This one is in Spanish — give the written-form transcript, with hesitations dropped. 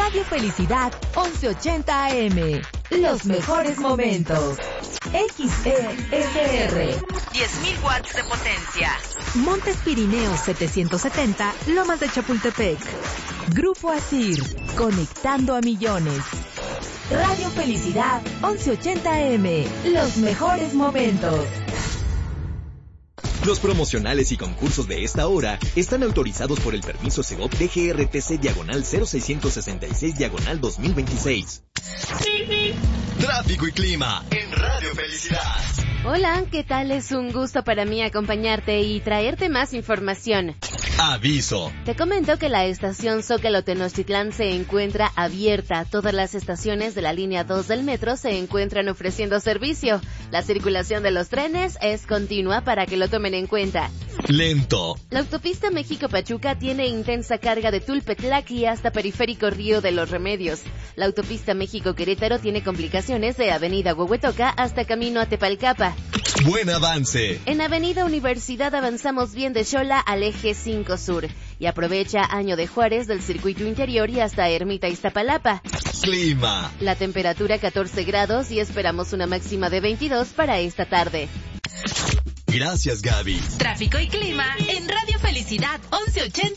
Radio Felicidad 1180 AM. Los mejores momentos. XESR. 10.000 watts de potencia. Montes Pirineos 770, Lomas de Chapultepec. Grupo Asir, conectando a millones. Radio Felicidad 1180 AM. Los mejores momentos. Los promocionales y concursos de esta hora están autorizados por el permiso Segov DGRTC/00666/2026. Tráfico y clima en Radio Felicidad. Hola, ¿qué tal? Es un gusto para mí acompañarte y traerte más información. Aviso. Te comento que la estación Zócalo-Tenochtitlán se encuentra abierta. Todas las estaciones de la línea 2 del metro se encuentran ofreciendo servicio. La circulación de los trenes es continua para que lo tomen en cuenta. Lento. La autopista México-Pachuca tiene intensa carga de Tulpetlac y hasta Periférico Río de los Remedios. La autopista México-Querétaro tiene complicaciones de Avenida Huehuetoca hasta camino a Tepalcapa. Buen avance. En Avenida Universidad avanzamos bien de Xola al eje 5 Sur y aprovecha Año de Juárez del circuito interior y hasta Ermita Iztapalapa. Clima. La temperatura 14 grados y esperamos una máxima de 22 para esta tarde. Gracias, Gaby. Tráfico y clima en Radio Felicidad 1180.